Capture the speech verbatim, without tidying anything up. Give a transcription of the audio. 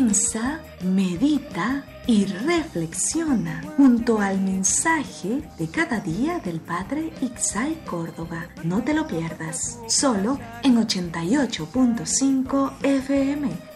Piensa, medita y reflexiona junto al mensaje de cada día del Padre Itzhak Córdoba. No te lo pierdas, solo en ochenta y ocho punto cinco F M.